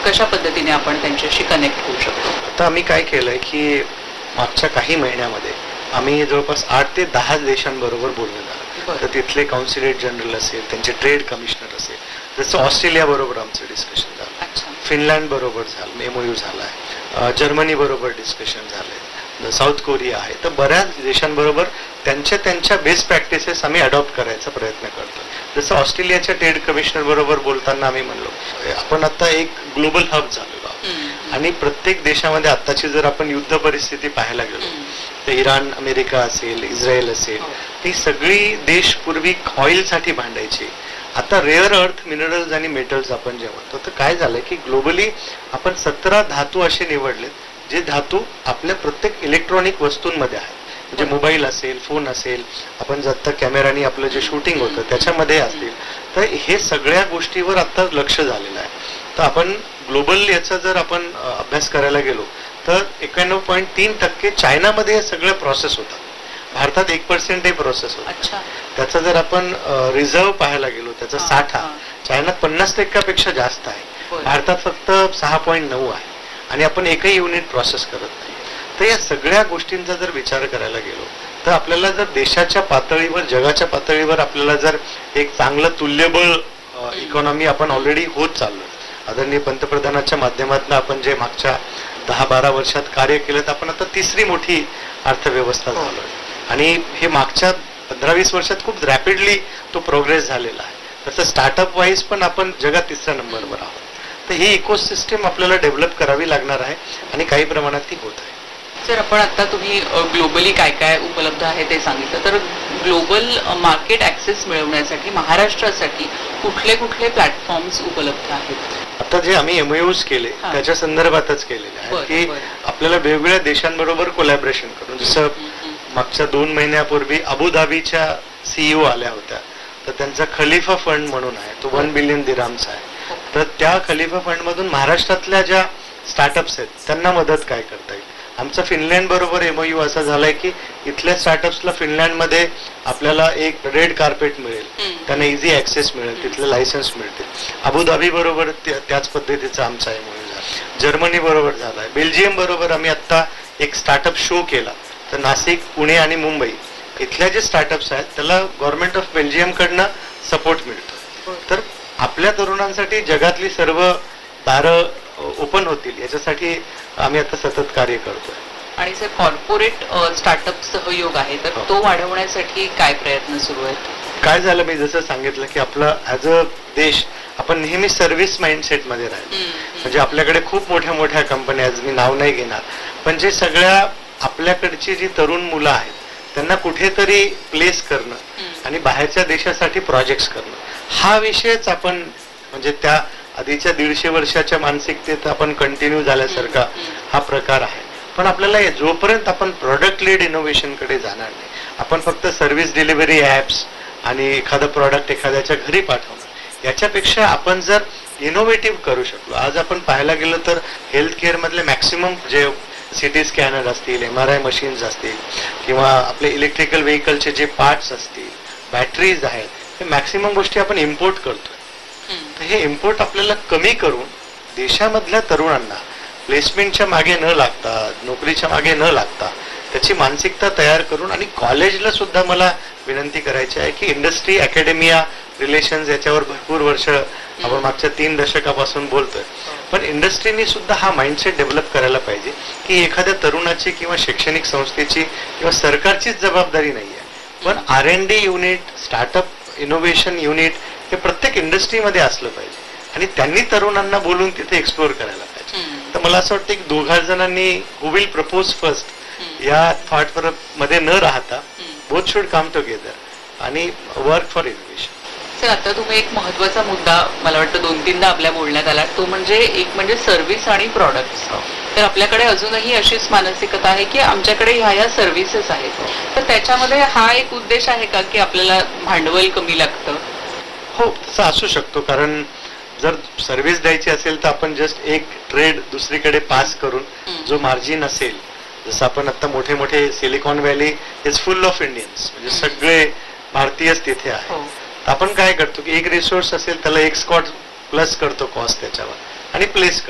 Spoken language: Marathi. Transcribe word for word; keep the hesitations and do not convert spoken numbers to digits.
कशा पद्धतीने आपण त्यांच्याशी कनेक्ट होऊ शकतो? आता आम्ही काय केलंय की मागच्या काही महिन्यामध्ये आम्ही जवळपास आठ ते दहा देशांबरोबर बोलणं झालं. तर तिथले कौन्सिलेट जनरल असेल, त्यांचे ट्रेड कमिशनर असेल, जसं ऑस्ट्रेलिया बरोबर आमचं डिस्कशन झालं, फिनलँड बरोबर झालं, एमओयू झाला आहे, जर्मनी बरोबर डिस्कशन झालंय, साऊथ कोरिया आहे. तर बऱ्याच देशांबरोबर त्यांच्या त्यांच्या बेस्ट प्रॅक्टिसेस आम्ही अडॉप्ट करायचा प्रयत्न करतो. जसं ऑस्ट्रेलियाच्या ट्रेड कमिशनर बरोबर बोलताना आम्ही म्हणलो आपण आता एक ग्लोबल हब झालेलो आहोत आणि प्रत्येक देशामध्ये आताची जर आपण युद्ध परिस्थिती पाहायला गेलो तर इराण, अमेरिका असेल, इस्रायल असेल, ती सगळी देश पूर्वी ऑइलसाठी भांडायची. आता रेअर अर्थ मिनरल्स आणि मेटल्स आपण जे म्हणतो, तर काय झालंय की ग्लोबली आपण सतरा धातू असे निवडलेत जे धातू आपल्या प्रत्येक इलेक्ट्रॉनिक वस्तूंमध्ये आहेत. म्हणजे मोबाईल असेल, फोन असेल, आपण जाता कॅमेरानी आपलं जे शूटिंग होतं त्याच्यामध्ये असतील, तर हे सगळ्या गोष्टीवर आता लक्ष झालेलं आहे. तर आपण ग्लोबल याचा जर आपण अभ्यास करायला गेलो तर एक्क्याण्णव पॉईंट तीन टक्के चायनामध्ये हे सगळं प्रोसेस होतात. भारतात एक पर्सेंट हे प्रोसेस होतं. त्याचा जर आपण रिझर्व पाहायला गेलो, त्याचा साठा चायनात पन्नास टक्क्यापेक्षा जास्त आहे, भारतात फक्त सहा पॉईंट नऊ आहे आणि आपण एकही युनिट प्रोसेस करत नाही. तर या सगळ्या गोष्टींचा जर विचार करायला गेलो तर आपल्याला जर देशाच्या पातळीवर, जगाच्या पातळीवर आपल्याला जर एक चांगलं तुल्यबळ इकॉनॉमी आपण ऑलरेडी होत चाललो. आदरणीय पंतप्रधानांच्या माध्यमातून आपण जे मागच्या दहा बारा वर्षात कार्य केलं तर आपण आता तिसरी मोठी अर्थव्यवस्था झालोय आणि हे मागच्या पंधरा वीस वर्षात खूप रॅपिडली तो प्रोग्रेस झालेला आहे. तसं स्टार्टअप वाईज पण आपण जगात तिसऱ्या नंबरवर आहोत. तर ही इकोसिस्टम आपल्याला डेव्हलप करावी लागणार आहे आणि काही प्रमाणात ती होत आहे. सर, आपण आता तुम्ही ग्लोबली काय काय उपलब्ध आहे ते सांगितलं, तर ग्लोबल मार्केट ऍक्सेस मिळवण्यासाठी महाराष्ट्रासाठी कुठले कुठले प्लॅटफॉर्म्स उपलब्ध आहेत? आता जे आम्ही एमओयूज केले त्याच्या संदर्भातच केलेले आहे की आपल्याला वेगवेगळ्या देशांबरोबर कोलॅबरेशन करून, जसं मागच्या दोन महिन्यापूर्वी अबुधाबीच्या सीईओ आल्या होत्या, तर त्यांचा खलिफा फंड म्हणून आहे, तो वन बिलियन दिरामचा आहे. तर त्या खलिफा फंड मधून महाराष्ट्रातल्या ज्या स्टार्टअप्स आहेत त्यांना मदत काय करता येईल. आमचा फिनलँड बरोबर एमओयू असा झालाय की इथल्या स्टार्टअप्सला फिनलँडमध्ये आपल्याला एक रेड कार्पेट मिळेल, त्यांना इझी ऍक्सेस मिळेल, तिथले लायसन्स मिळतील. अबुधाबी बरोबर त्याच पद्धतीचा आमचा एमओयू झाला. जर्मनी बरोबर झालाय. बेल्जियम बरोबर आम्ही आता एक स्टार्टअप शो केला. तर नाशिक, पुणे आणि मुंबई इथल्या जे स्टार्टअप्स आहेत त्याला गव्हर्नमेंट ऑफ बेल्जियम कडनं सपोर्ट मिळतो. तर आपल्या तरुणांसाठी जगातली सर्व दारं ओपन होतील याच्यासाठी आम्ही आता सतत कार्य करतोय. आणि सर, कॉर्पोरेट स्टार्टअप सहयोग आहे तर तो वाढवण्यासाठी काय प्रयत्न सुरू आहेत? काय झालं, मी जसं सांगितलं की आपला ऍज अ देश आपण नेहमी सर्व्हिस माइंडसेट मध्ये राहिलो. म्हणजे आपल्याकडे खूप मोठ्या मोठ्या कंपन्या, मी नाव नाही घेणार, पण जे सगळ्या आपल्याकडची जी तरुण मुलं आहेत त्यांना कुठेतरी प्लेस करणं आणि बाहेरच्या देशासाठी प्रोजेक्ट्स करणं, हा विषयच आपण म्हणजे त्या आधीच्या दीडशे वर्षाच्या मानसिकतेत आपण कंटिन्यू झाल्यासारखा हा प्रकार आहे. पण आपल्याला जोपर्यंत आपण प्रोडक्ट लेड इनोव्हेशन कडे जाणार नाही, आपण फक्त सर्व्हिस डिलिव्हरी ऍप्स आणि एखादं प्रॉडक्ट एखाद्याच्या घरी पाठवणं, याच्यापेक्षा आपण जर इनोव्हेटिव्ह करू शकलो. आज आपण पाहायला गेलं तर हेल्थ केअर मधले मॅक्सिमम जे सिटी स्कॅनर असतील, एम आर आय मशीन्स असतील किंवा आपले इलेक्ट्रिकल व्हेकलचे जे पार्ट्स असतील, बॅटरीज आहेत, हे मॅक्सिमम गोष्टी आपण इम्पोर्ट करतोय. तर हे इम्पोर्ट आपल्याला कमी करून देशामधल्या तरुणांना प्लेसमेंटच्या मागे न लागता, नोकरीच्या मागे न लागता त्याची मानसिकता तयार करून, आणि कॉलेजला सुद्धा मला विनंती करायची आहे की इंडस्ट्री अकॅडमिया रिलेशन्स याच्यावर भरपूर वर्ष आपण मागच्या तीन दशकापासून बोलतोय, पण इंडस्ट्रीनी सुद्धा हा माइंडसेट डेव्हलप करायला पाहिजे की एखाद्या तरुणाची किंवा शैक्षणिक संस्थेची किंवा सरकारचीच जबाबदारी नाही आहे, पण R N D unit, startup innovation unit हे प्रत्येक इंडस्ट्रीमध्ये असलं पाहिजे आणि त्यांनी तरुणांना बोलून तिथे एक्सप्लोर करायला पाहिजे. तर मला असं वाटतं की दोघा जणांनी हु विल प्रपोज फर्स्ट या थॉट मध्ये न राहता बोथ शुड कम टुगेदर आणि वर्क फॉर इनोव्हेशन. सर, आता तुम्ही एक महत्वाचा मुद्दा मला वाटतं दोन तीनदा आपल्या बोलण्यात आला, तो म्हणजे एक म्हणजे सर्व्हिस आणि प्रॉडक्ट्स. तर आपल्याकडे अजूनही अशीच मानसिकता आहे की आमच्याकडे ह्या ह्या सर्व्हिसेस आहेत, तर त्याच्यामध्ये हा एक उद्देश आहे का की आपल्याला भांडवल कमी लागतं? हो, तसं असू शकतो. कारण जर सर्व्हिस द्यायची असेल तर आपण जस्ट एक ट्रेड दुसरीकडे पास करून जो मार्जिन असेल, जसं आपण आता मोठे मोठे silicon valley is full of Indians, म्हणजे सगळे भारतीयच तिथे आहे. आपण काय करतो की एक रिसोर्स असेल त्याला एक स्कॉट प्लस करतो कॉस्ट त्याच्यावर आणि प्लेस